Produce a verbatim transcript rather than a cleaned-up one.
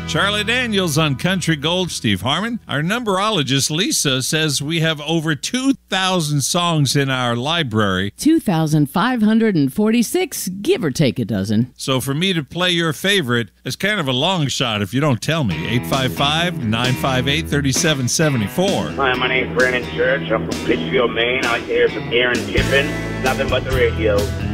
Charlie Daniels on Country Gold. Steve Harmon. Our numberologist, Lisa, says we have over two thousand songs in our library. two thousand five hundred forty-six, give or take a dozen. So for me to play your favorite, it's kind of a long shot if you don't tell me. eight five five, nine five eight, three seven seven four. Hi, my name's Brandon Church. I'm from Pittsfield, Maine. I like to hear some Aaron Tippin. Nothing but the radio.